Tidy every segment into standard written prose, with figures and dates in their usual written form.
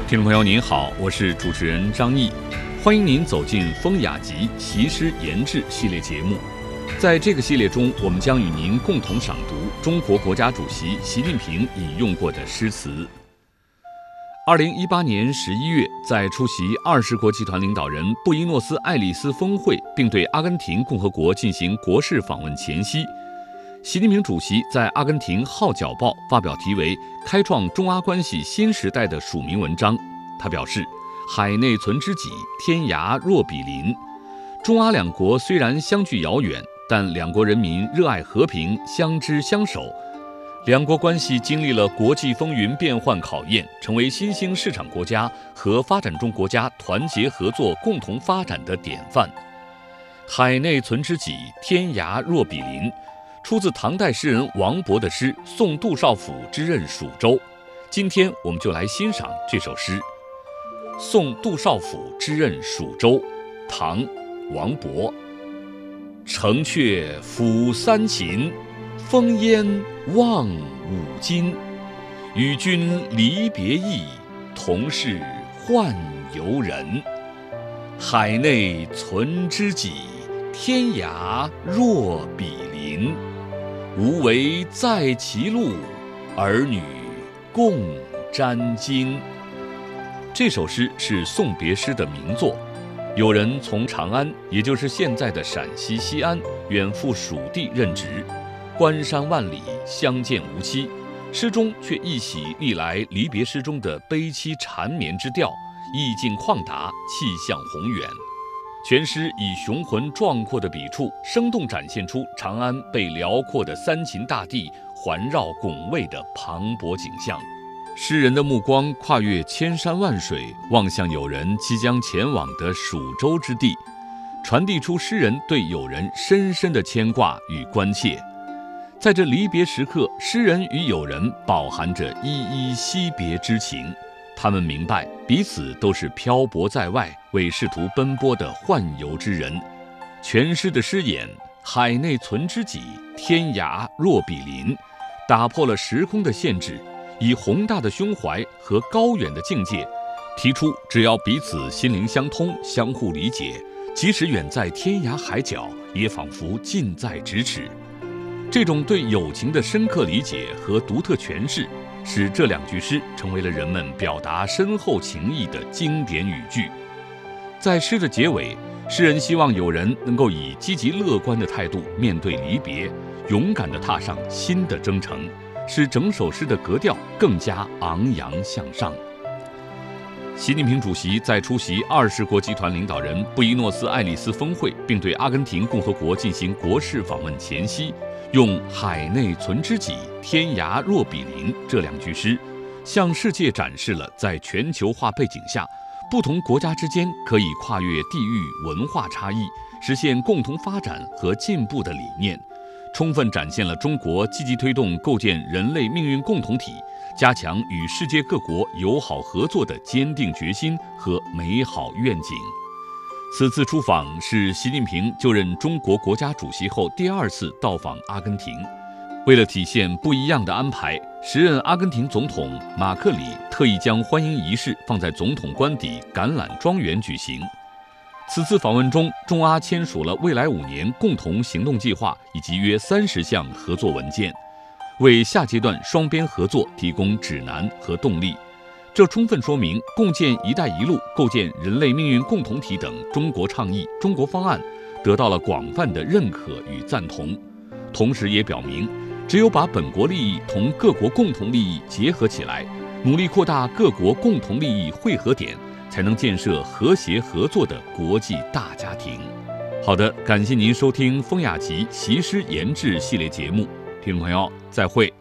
听众朋友您好，我是主持人张毅，欢迎您走进风雅集习诗研制系列节目。在这个系列中，我们将与您共同赏读中国国家主席习近平引用过的诗词。2018年11月，在出席20国集团领导人布宜诺斯艾利斯峰会并对阿根廷共和国进行国事访问前夕，习近平主席在阿根廷《号角报》发表题为《开创中阿关系新时代》的署名文章。他表示，海内存知己，天涯若比邻。中阿两国虽然相距遥远，但两国人民热爱和平，相知相守。两国关系经历了国际风云变幻考验，成为新兴市场国家和发展中国家团结合作、共同发展的典范。海内存知己，天涯若比邻，出自唐代诗人王勃的诗《送杜少府之任蜀州》。今天我们就来欣赏这首诗《送杜少府之任蜀州》，唐·王勃。城阙辅三秦，烽烟望五津。与君离别意，同是宦游人。海内存知己，天涯若比邻。无为在歧路，儿女共沾巾。这首诗是送别诗的名作。有人从长安，也就是现在的陕西西安，远赴蜀地任职，关山万里，相见无期。诗中却一袭历来离别诗中的悲凄缠绵之调，意境旷达，气象宏远。全诗以雄浑壮阔的笔触，生动展现出长安被辽阔的三秦大地环绕拱卫的磅礴景象。诗人的目光跨越千山万水，望向友人即将前往的蜀州之地，传递出诗人对友人深深的牵挂与关切。在这离别时刻，诗人与友人饱含着依依惜别之情。他们明白彼此都是漂泊在外，为仕途奔波的宦游之人。全诗的诗眼海内存知己，天涯若比邻，打破了时空的限制，以宏大的胸怀和高远的境界，提出只要彼此心灵相通，相互理解，即使远在天涯海角，也仿佛近在咫尺。这种对友情的深刻理解和独特诠释，使这两句诗成为了人们表达深厚情谊的经典语句。在诗的结尾，诗人希望友人能够以积极乐观的态度面对离别，勇敢地踏上新的征程，使整首诗的格调更加昂扬向上。习近平主席在出席20国集团领导人布宜诺斯艾利斯峰会并对阿根廷共和国进行国事访问前夕，用海内存知己，天涯若比邻这两句诗，向世界展示了在全球化背景下，不同国家之间可以跨越地域文化差异，实现共同发展和进步的理念，充分展现了中国积极推动构建人类命运共同体，加强与世界各国友好合作的坚定决心和美好愿景。此次出访是习近平就任中国国家主席后第2次到访阿根廷。为了体现不一样的安排，时任阿根廷总统马克里特意将欢迎仪式放在总统官邸橄榄庄园举行。此次访问中，中阿签署了未来5年共同行动计划以及约30项合作文件，为下阶段双边合作提供指南和动力。这充分说明共建“一带一路”、构建人类命运共同体等中国倡议、中国方案得到了广泛的认可与赞同，同时也表明，只有把本国利益同各国共同利益结合起来，努力扩大各国共同利益汇合点，才能建设和谐合作的国际大家庭。好的，感谢您收听风雅集习诗研制系列节目，听众朋友再会。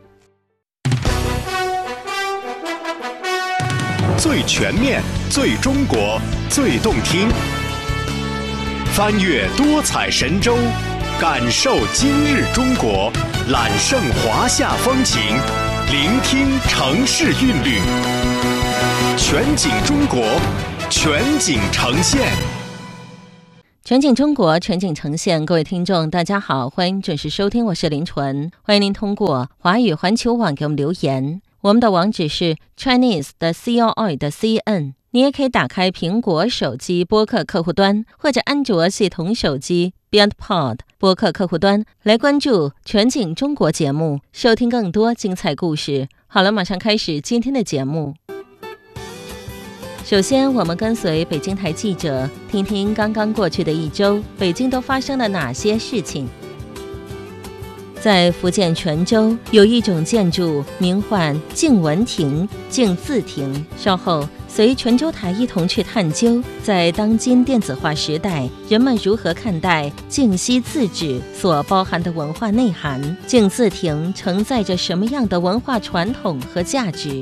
最全面、最中国、最动听，翻越多彩神州，感受今日中国，揽胜华夏风情，聆听城市韵律，全景中国，全景呈现。 全景中国，全景呈现。各位听众大家好，欢迎准时收听，我是林纯。欢迎您通过华语环球网给我们留言， 我们的网址是 Chinese 的 COI 的 CN。你也可以打开苹果手机播客客户端或者安卓系统手机 BeyondPod 播客客户端来关注全景中国节目，收听更多精彩故事。好了，马上开始今天的节目。首先，我们跟随北京台记者，听听刚刚过去的一周，北京都发生了哪些事情。在福建泉州，有一种建筑名唤静文亭、静字亭。稍后随泉州台一同去探究，在当今电子化时代，人们如何看待静息字纸所包含的文化内涵？静字亭承载着什么样的文化传统和价值？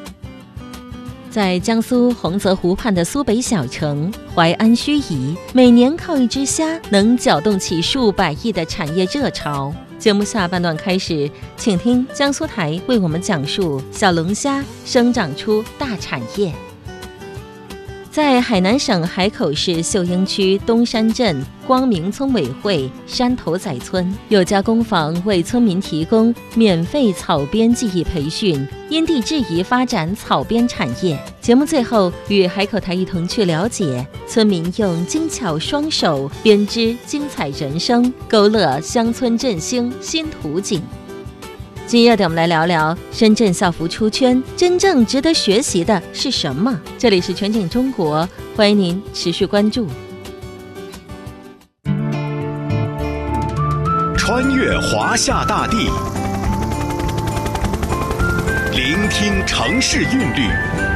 在江苏洪泽湖畔的苏北小城淮安盱眙，每年靠一只虾能搅动起数百亿的产业热潮。节目下半段开始，请听江苏台为我们讲述小龙虾生长出大产业。在海南省海口市秀英区东山镇光明村委会山头仔村，有家工坊为村民提供免费草编技艺培训，因地制宜发展草编产业。节目最后与海口台一同去了解村民用精巧双手编织精彩人生，勾勒乡村振兴新图景。今夜的我们来聊聊深圳校服出圈，真正值得学习的是什么？这里是全景中国，欢迎您持续关注。 穿越华夏大地，聆听城市韵律，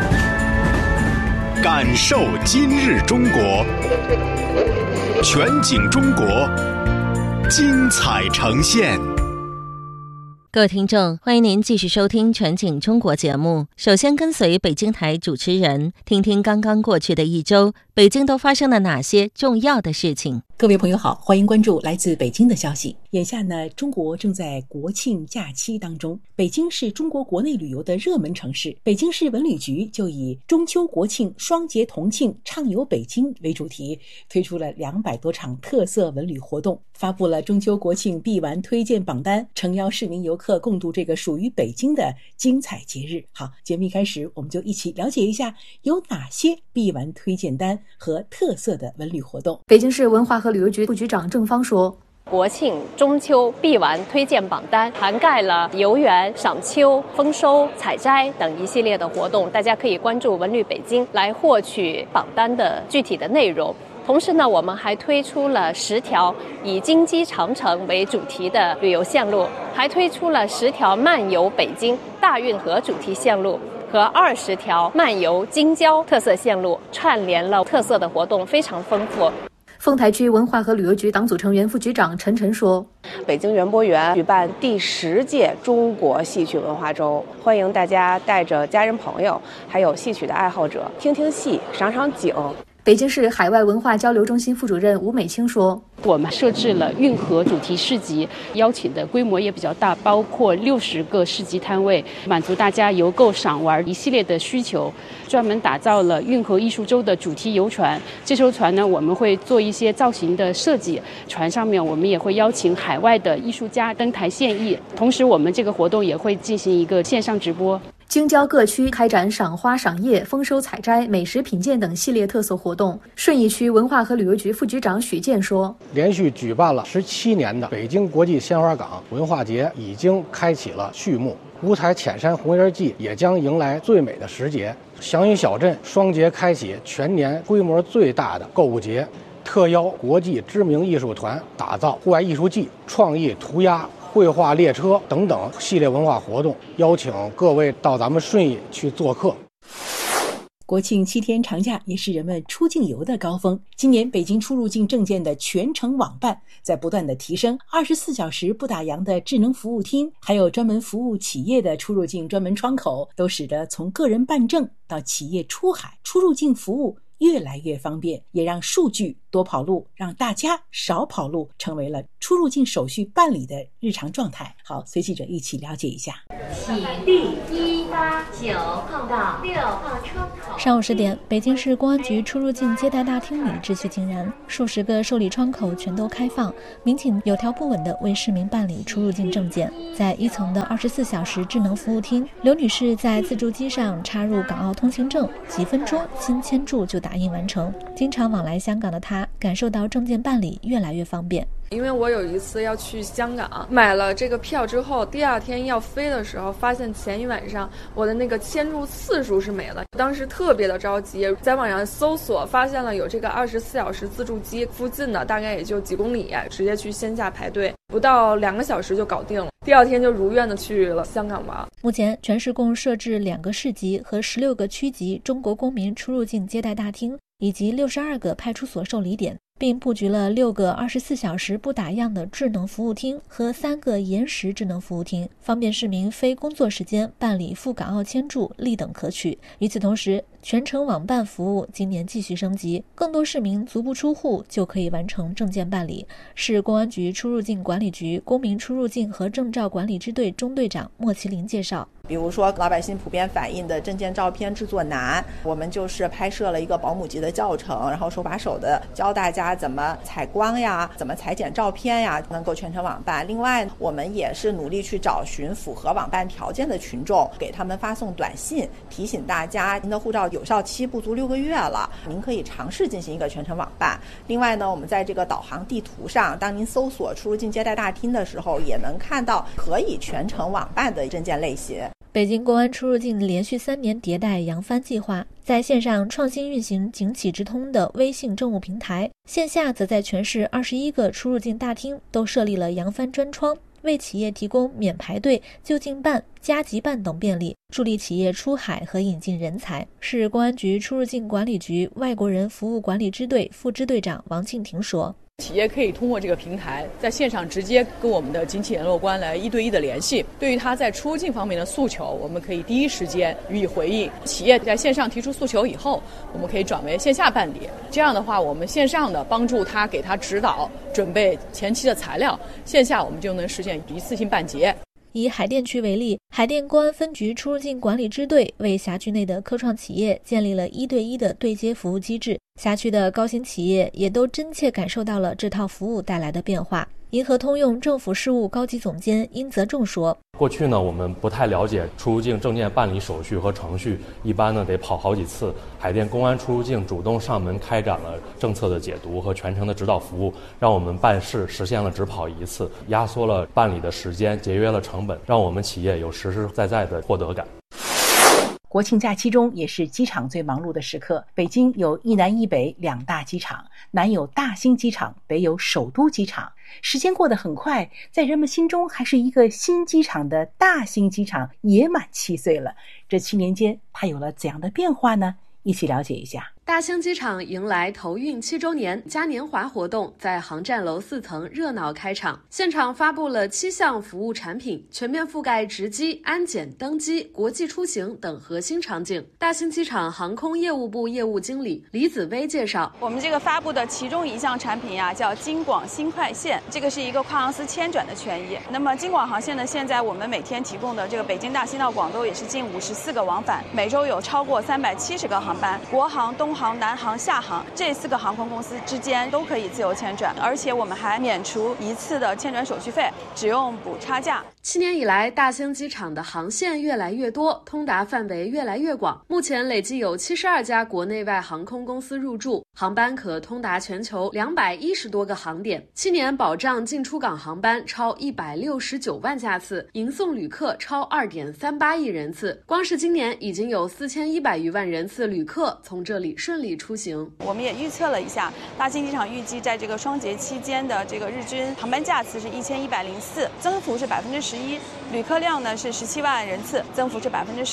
感受今日中国。全景中国，精彩呈现。 各位听众，欢迎您继续收听全景中国节目。首先跟随北京台主持人，听听刚刚过去的一周，北京都发生了哪些重要的事情。 各位朋友好，欢迎关注来自北京的消息。眼下呢，中国正在国庆假期当中，北京是中国国内旅游的热门城市。北京市文旅局就以中秋国庆双节同庆畅游北京为主题，推出了200多场特色文旅活动，发布了中秋国庆必玩推荐榜单，诚邀市民游客共度这个属于北京的精彩节日。好，节目一开始我们就一起了解一下有哪些必玩推荐单和特色的文旅活动。 北京市文化和旅游局副局长郑芳说， 国庆、中秋必玩推荐榜单涵盖了游园、赏秋、丰收、采摘等一系列的活动，大家可以关注文旅北京来获取榜单的具体的内容。同时呢，我们还推出了10条以金鸡长城为主题的旅游线路，还推出了10条漫游北京大运河主题线路和20条漫游京郊特色线路，串联了特色的活动，非常丰富。 丰台区文化和旅游局党组成员副局长陈晨说， 北京园博园举办第10届中国戏曲文化周，欢迎大家带着家人朋友还有戏曲的爱好者听听戏，赏赏景。 北京市海外文化交流中心副主任吴美清说， 我们设置了运河主题市集，邀请的规模也比较大，包括60个市集摊位，满足大家游购赏玩一系列的需求。专门打造了运河艺术周的主题游船，这艘船呢，我们会做一些造型的设计，船上面我们也会邀请海外的艺术家登台献艺，同时我们这个活动也会进行一个线上直播。 京郊各区开展赏花赏叶、丰收采摘、美食品鉴等系列特色活动。顺义区文化和旅游局副局长许健说， 连续举办了17年的北京国际鲜花港文化节已经开启了序幕，五彩浅山红叶季也将迎来最美的时节。祥云小镇双节开启全年规模最大的购物节，特邀国际知名艺术团打造户外艺术季、创意涂鸦、绘画列车等等系列文化活动，邀请各位到咱们顺义去做客。 国庆7天长假也是人们出境游的高峰。今年北京出入境证件的全程网办在不断的提升，24小时不打烊的智能服务厅，还有专门服务企业的出入境专门窗口，都使得从个人办证到企业出海出入境服务越来越方便，也让数据多跑路，让大家少跑路，成为了出入境手续办理的日常状态。好，随记者一起了解一下。 起立，189号到6号窗口。 上午10点，北京市公安局出入境接待大厅里秩序井然，数十个受理窗口全都开放，民警有条不紊地为市民办理出入境证件。在1层的24小时智能服务厅，刘女士在自助机上插入港澳通行证，几分钟新签注就打印完成。经常往来香港的她，感受到证件办理越来越方便。 因为我有一次要去香港，买了这个票之后，第2天要飞的时候，发现前一晚上我的那个签注次数是没了，当时特别的着急，在网上搜索发现了有这个24小时自助机，附近的大概也就几公里，直接去线下排队，不到2个小时就搞定了。第2天就如愿的去了香港玩。 目前全市共设置2个市级和16个区级中国公民出入境接待大厅，以及62个派出所受理点，并布局了6个24小时不打烊的智能服务厅和3个延时智能服务厅，方便市民非工作时间办理赴港澳签注，立等可取。与此同时，全程网办服务今年继续升级，更多市民足不出户就可以完成证件办理。市公安局出入境管理局公民出入境和证照管理支队中队长莫麒麟介绍， 比如说老百姓普遍反映的证件照片制作难，我们就是拍摄了一个保姆级的教程，然后手把手的教大家怎么采光呀，怎么裁剪照片呀，能够全程网办。另外我们也是努力去找寻符合网办条件的群众，给他们发送短信提醒大家，您的护照有效期不足6个月了，您可以尝试进行一个全程网办。另外呢，我们在这个导航地图上，当您搜索出入境接待大厅的时候，也能看到可以全程网办的证件类型。 北京公安出入境连续3年迭代扬帆计划，在线上创新运行警企直通的微信政务平台，线下则在全市21个出入境大厅都设立了扬帆专窗，为企业提供免排队、就近办、加急办等便利，助力企业出海和引进人才。市公安局出入境管理局外国人服务管理支队副支队长王庆婷说， 企业可以通过这个平台在线上直接跟我们的警企联络官来1对1的联系，对于他在出入境方面的诉求，我们可以第一时间予以回应。企业在线上提出诉求以后，我们可以转为线下办理，这样的话我们线上的帮助他，给他指导准备前期的材料，线下我们就能实现一次性办结。 以海淀区为例，海淀公安分局出入境管理支队为辖区内的科创企业建立了1对1的对接服务机制，辖区的高新企业也都真切感受到了这套服务带来的变化。银河通用政府事务高级总监殷泽仲说， 过去呢，我们不太了解出入境证件办理手续和程序，一般呢得跑好几次。海淀公安出入境主动上门开展了政策的解读和全程的指导服务，让我们办事实现了只跑1次，压缩了办理的时间，节约了成本，让我们企业有实实在在的获得感。 国庆假期中也是机场最忙碌的时刻，北京有一南一北2大机场，南有大兴机场，北有首都机场。时间过得很快，在人们心中还是一个新机场的大兴机场也满7岁了。这7年间，它有了怎样的变化呢？一起了解一下。 大兴机场迎来投运7周年嘉年华活动，在航站楼4层热闹开场。现场发布了7项服务产品，全面覆盖值机、安检、登机、国际出行等核心场景。大兴机场航空业务部业务经理李子薇介绍， 我们这个发布的其中一项产品呀，叫京广新快线，这个是一个跨航司迁转的权益。那么京广航线呢，现在我们每天提供的这个北京大兴到广州也是近54个往返，每周有超过370个航班，国航、东航、南航、厦航这4个航空公司之间都可以自由迁转，而且我们还免除1次的迁转手续费，只用补差价。 7年以来，大兴机场的航线越来越多，通达范围越来越广。目前累计有72家国内外航空公司入驻，航班可通达全球210多个航点。7年保障进出港航班超169万架次，迎送旅客超2.38亿人次。光是今年已经有4100余万人次旅客从这里顺利出行。 我们也预测了一下，大兴机场预计在这个双节期间的这个日均航班架次是1104，增幅是11%，旅客量呢是17万人次，增幅是10%。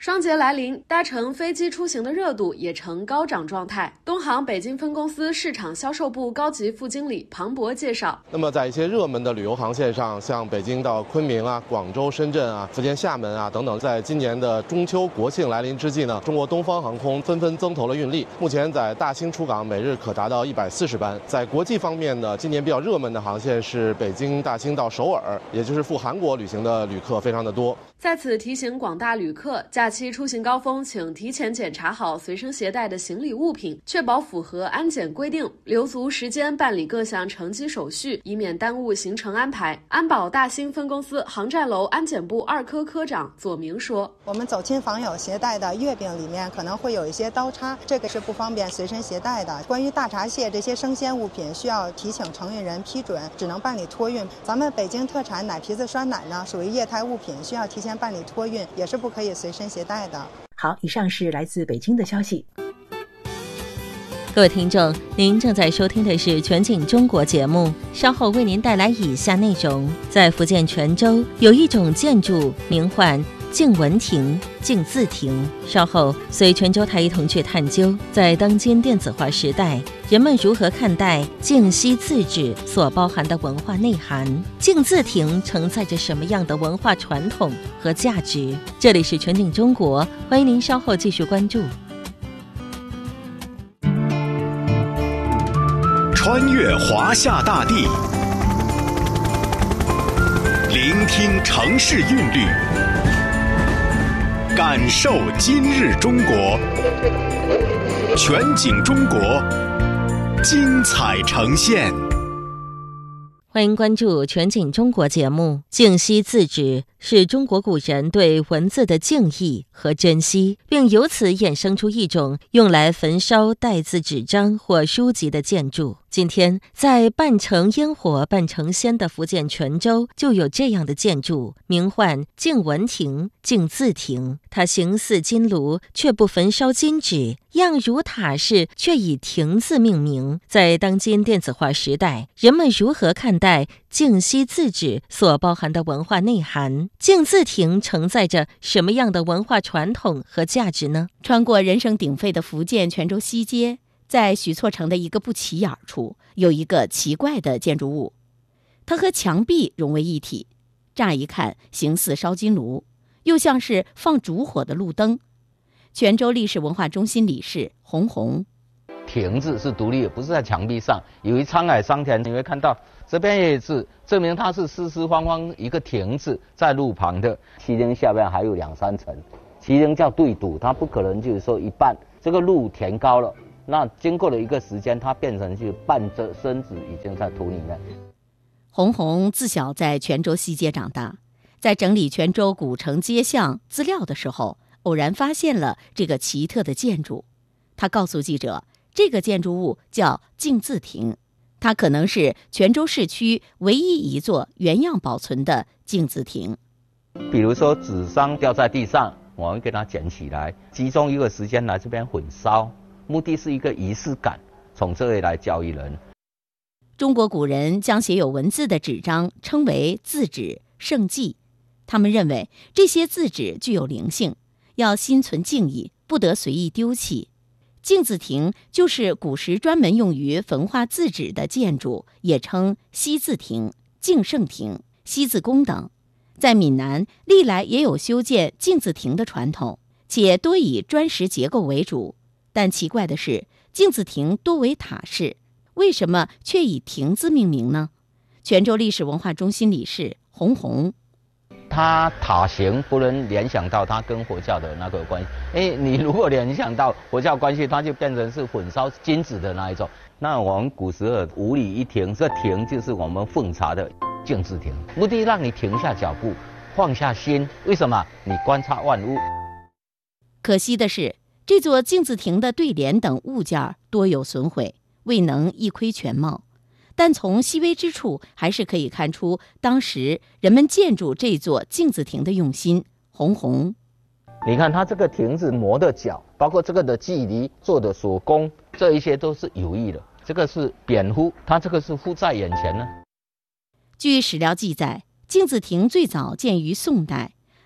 双节来临，搭乘飞机出行的热度也呈高涨状态。东航北京分公司市场销售部高级副经理庞博介绍， 那么在一些热门的旅游航线上，像北京到昆明啊、广州、深圳啊、福建厦门啊等等，在今年的中秋国庆来临之际呢，中国东方航空纷纷增投了运力。目前在大兴出港每日可达到140班。在国际方面呢，今年比较热门的航线是北京大兴到首尔，也就是赴韩国旅行的旅客非常的多。 在此提醒广大旅客，假期出行高峰，请提前检查好随身携带的行李物品，确保符合安检规定，留足时间办理各项乘机手续，以免耽误行程安排。安保大兴分公司航站楼安检部2科科长左明说：“ 我们走亲访友携带的月饼里面可能会有一些刀叉，这个是不方便随身携带的。关于大闸蟹这些生鲜物品，需要提请承运人批准，只能办理托运。咱们北京特产奶皮子酸奶呢，属于液态物品，需要提前办理托运，也是不可以随身携带的。” 好，以上是来自北京的消息。 各位听众，您正在收听的是全景中国节目，稍后为您带来以下内容。在福建泉州有一种建筑名唤静文亭、静字亭。稍后随泉州台一同去探究，在当今电子化时代，人们如何看待静息字纸所包含的文化内涵？静字亭承载着什么样的文化传统和价值？这里是全景中国，欢迎您稍后继续关注。 穿越华夏大地，聆听城市韵律，感受今日中国。全景中国，精彩呈现。 欢迎关注全景中国节目。静息字纸是中国古人对文字的敬意和珍惜，并由此衍生出一种用来焚烧带字纸张或书籍的建筑。今天在半城烟火半城鲜的福建泉州就有这样的建筑，名唤静文亭、静字亭。它形似金炉，却不焚烧金纸，样如塔式，却以亭字命名。在当今电子化时代，人们如何看待静息字纸所包含的文化内涵？静字亭承载着什么样的文化传统和价值呢？ 穿过人声鼎沸的福建泉州西街，在许厝城的一个不起眼处，有一个奇怪的建筑物，它和墙壁融为一体，乍一看形似烧金炉，又像是放烛火的路灯。泉州历史文化中心理事洪红， 亭字是独立的，不是在墙壁上。由于沧海桑田，你会看到这边也是证明它是四四方方一个亭字在路旁的。旗亭下边还有2、3层，旗亭叫对堵，它不可能就是说一半这个路填高了。那经过了一个时间，它变成是半遮身子已经在土里面。 洪红自小在泉州西街长大，在整理泉州古城街巷资料的时候，偶然发现了这个奇特的建筑。他告诉记者，这个建筑物叫静字亭，它可能是泉州市区唯一一座原样保存的静字亭。 比如说纸张掉在地上，我们给它捡起来，集中一个时间来这边焚烧，目的是一个仪式感，从这里来教育人。 中国古人将写有文字的纸张称为字纸、圣迹，他们认为这些字纸具有灵性，要心存敬意，不得随意丢弃。静字亭就是古时专门用于焚化字纸的建筑，也称西字亭、静圣亭、西字宫等。在闽南历来也有修建静字亭的传统，且多以砖石结构为主。但奇怪的是，静字亭多为塔式，为什么却以亭字命名呢？泉州历史文化中心理事洪红， 它塔形不能联想到它跟佛教的那个关系，你如果联想到佛教关系，它就变成是焚烧金子的那一种。那我们古时候五礼一停，这停就是我们奉茶的静字亭，目的让你停下脚步，放下心。为什么？你观察万物。 可惜的是，这座静字亭的对联等物件多有损毁，未能一窥全貌。但从细微之处，还是可以看出当时人们建筑这座静字亭的用心。洪红， 你看它这个亭子磨的角，包括这个的距离做的手工，这一些都是有意的。这个是扁敷，它这个是敷在眼前呢。 据史料记载，静字亭最早建于宋代，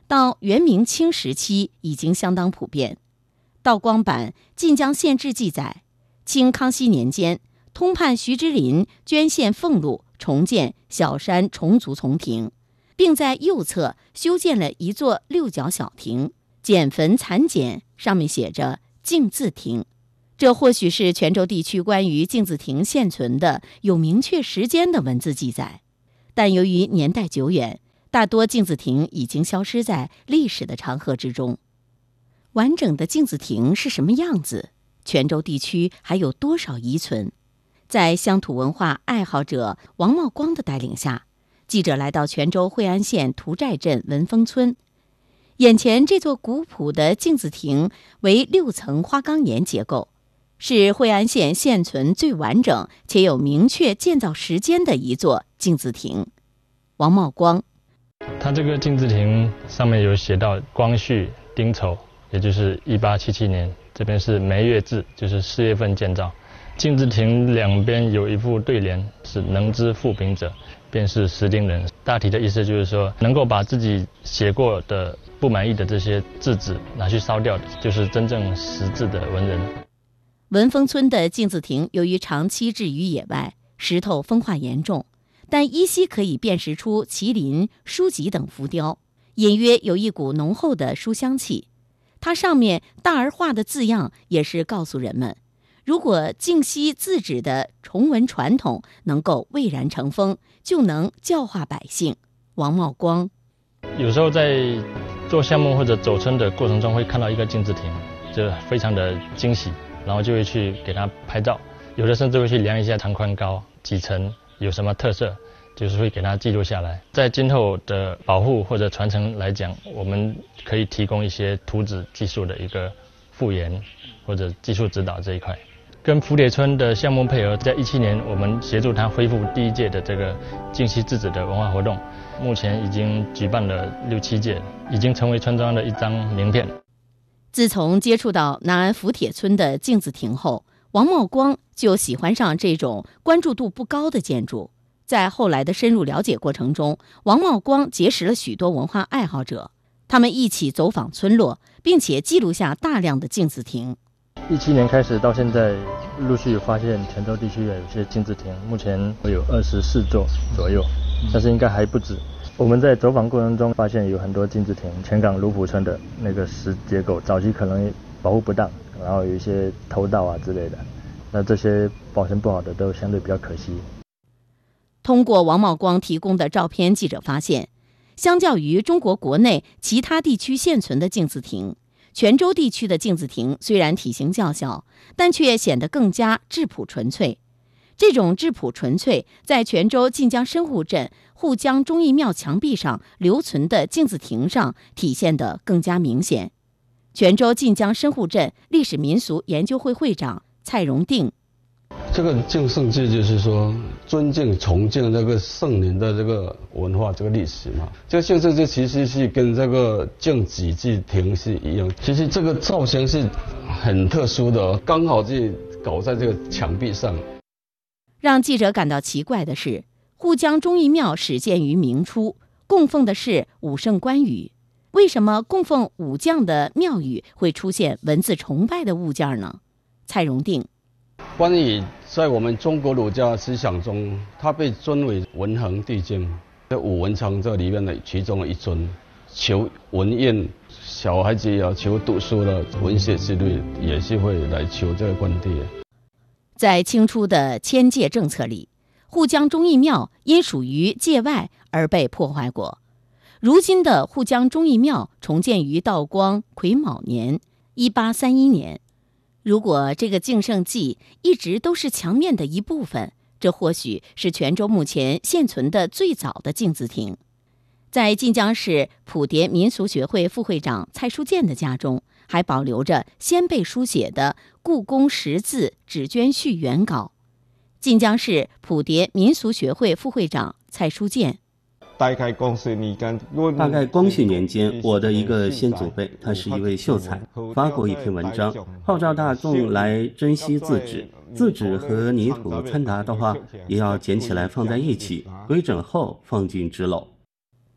到元明清时期已经相当普遍。道光版《晋江县志》记载，清康熙年间，通判徐之林捐献俸禄，重建小山重足丛亭，并在右侧修建了一座六角小亭，简坟残简，上面写着镜字亭。这或许是泉州地区关于镜字亭现存的有明确时间的文字记载，但由于年代久远，大多镜字亭已经消失在历史的长河之中。完整的镜字亭是什么样子？泉州地区还有多少遗存？在乡土文化爱好者王茂光的带领下，记者来到泉州惠安县涂寨镇文峰村。眼前这座古朴的镜字亭为6层花岗岩结构，是惠安县现存最完整且有明确建造时间的一座镜字亭。王茂光， 它这个镜字亭上面有写到光绪丁丑，也就是1877年，这边是梅月至，就是4月份建造。镜字亭两边有一副对联，是能知负评者，便是识丁人。大体的意思就是说，能够把自己写过的不满意的这些字纸拿去烧掉的，就是真正识字的文人。 文峰村的镜字亭由于长期置于野外，石头风化严重，但依稀可以辨识出麒麟、书籍等浮雕，隐约有一股浓厚的书香气。它上面大而化的字样也是告诉人们，如果敬惜字纸的崇文传统能够蔚然成风，就能教化百姓。王茂光， 有时候在做项目或者走村的过程中，会看到一个镜字亭，就非常的惊喜，然后就会去给它拍照，有的甚至会去量一下长宽高几层，有什么特色，就是会给它记录下来。在今后的保护或者传承来讲，我们可以提供一些图纸技术的一个复原或者技术指导这一块。跟福铁村的项目配合，在17年我们协助他恢复第1届的这个敬惜字纸的文化活动，目前已经举办了6、7届，已经成为村庄的一张名片。 自从接触到南安福铁村的镜字亭后，王茂光就喜欢上这种关注度不高的建筑。在后来的深入了解过程中，王茂光结识了许多文化爱好者，他们一起走访村落，并且记录下大量的镜字亭。 17年开始到现在，陆续发现泉州地区有些镜字亭，目前有24座左右，但是应该还不止。我们在走访过程中发现有很多镜字亭，泉港卢浦村的那个石结构早期可能保护不当，然后有一些偷盗啊之类的，那这些保存不好的都相对比较可惜。 通过王茂光提供的照片，记者发现，相较于中国国内其他地区现存的镜字亭，泉州地区的镜字亭虽然体型较小，但却显得更加质朴纯粹。这种质朴纯粹在泉州晋江深户镇护江忠义庙墙壁上留存的镜字亭上体现得更加明显。泉州晋江深户镇历史民俗研究会会长蔡荣定， 这个敬圣祭就是说尊敬崇敬这个圣人的这个文化这个历史嘛。这个敬圣祭其实是跟这个敬己祭亭是一样，其实这个造型是很特殊的，刚好是搞在这个墙壁上。 让记者感到奇怪的是，护江忠义庙始建于明初，供奉的是武圣关羽，为什么供奉武将的庙宇会出现文字崇拜的物件呢？蔡荣定， 关羽在我们中国儒家思想中，他被尊为文衡帝君，在武文成这里面的其中的一尊，求文宴，小孩子要求读书的文学之类，也是会来求这个关帝。 在清初的迁界政策里，护江忠义庙因属于界外而被破坏过。如今的护江忠义庙重建于道光癸卯年1831年。如果这个敬圣祭一直都是墙面的一部分，这或许是泉州目前现存的最早的镜字亭。在晋江市普蝶民俗学会副会长蔡书建的家中，还保留着先辈书写的故宫识字纸绢序原稿。晋江市普蝶民俗学会副会长蔡书建， 大概光绪年间，我的一个先祖辈，他是一位秀才，发过一篇文章，号召大众来珍惜字纸。字纸和泥土掺杂的话，也要捡起来放在一起，规整后放进纸篓。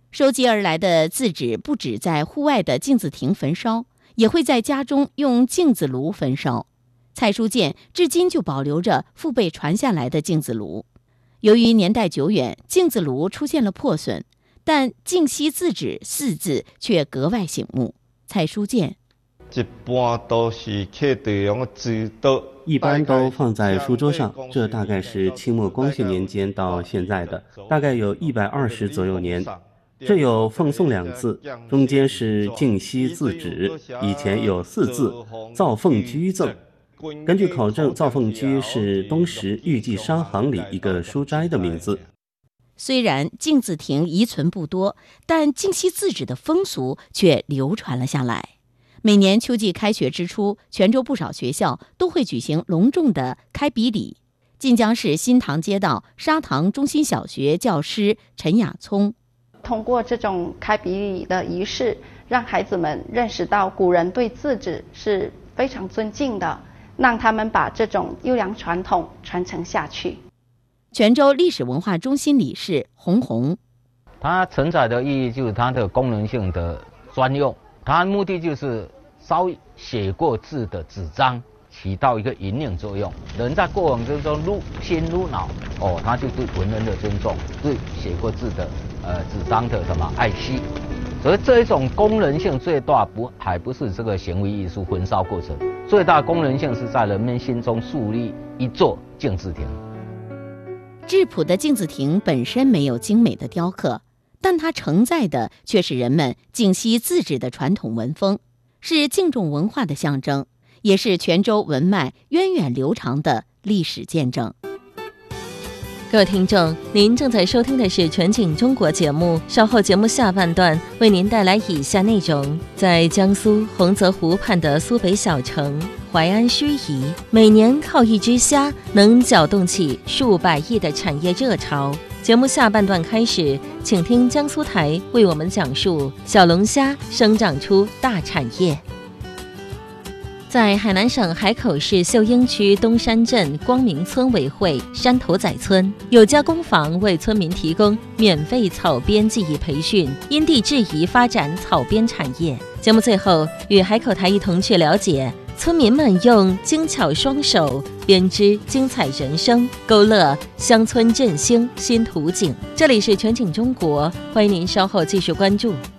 收集而来的字纸不只在户外的镜子亭焚烧，也会在家中用镜子炉焚烧。蔡书建至今就保留着父辈传下来的镜子炉。由于年代久远，镜子炉出现了破损，但净溪字纸4字却格外醒目。蔡书建一般都放在书桌上，这大概是清末光绪年间到现在的，大概有120左右年。这有奉送2字，中间是净溪字纸，以前有4字造凤居赠。根据考证，造凤居是东石玉记商行里一个书斋的名字。 虽然镜子亭遗存不多，但净溪字纸的风俗却流传了下来。每年秋季开学之初，泉州不少学校都会举行隆重的开笔礼。晋江市新塘街道沙塘中心小学教师陈雅聪， 通过这种开笔礼的仪式，让孩子们认识到古人对字纸是非常尊敬的，让他们把这种优良传统传承下去。 泉州历史文化中心理事洪红， 它承载的意义就是它的功能性的专用，它目的就是烧写过字的纸张，起到一个引领作用。人在过往之中入心入脑，他就对文人的尊重，对写过字的纸张的爱惜。所以这一种功能性最大还不是这个行为艺术焚烧过程，最大功能性是在人们心中树立一座镜字亭。 质朴的镜子亭本身没有精美的雕刻，但它承载的却是人们净溪字纸的传统文风，是敬重文化的象征，也是泉州文脉源远流长的历史见证。 各位听众，您正在收听的是全景中国节目，稍后节目下半段为您带来以下内容。在江苏洪泽湖畔的苏北小城淮安盱眙，每年靠一只虾能搅动起数百亿的产业热潮。节目下半段开始，请听江苏台为我们讲述小龙虾生长出大产业。在海南省海口市秀英区东山镇光明村委会山头仔村，有家工坊为村民提供免费草编技艺培训，因地制宜发展草编产业。节目最后与海口台一同去了解村民们用精巧双手编织精彩人生，勾勒乡村振兴新图景。这里是全景中国，欢迎您稍后继续关注。